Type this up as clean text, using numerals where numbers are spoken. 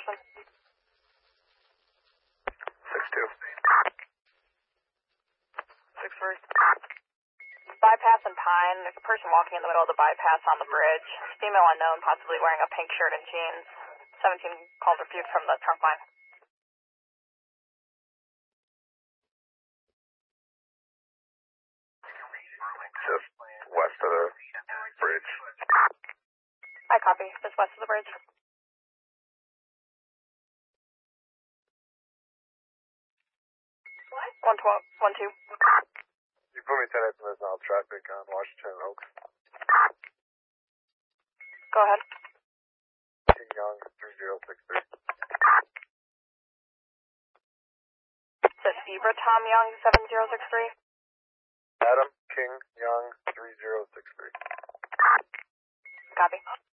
person. 6-2. 6-3. Bypass and Pine. There's a person walking in the middle of the bypass on the bridge. Female unknown, possibly wearing a pink shirt and jeans. 17 called refuge from the trunk line. Just west of the bridge. I copy. Just west of the bridge. 1-2. You put me 10 estimates now, traffic on Washington and Oaks. Go ahead. King Young, 3063. Says Zebra Tom Young, 7063. Adam King Young, 3063. Copy.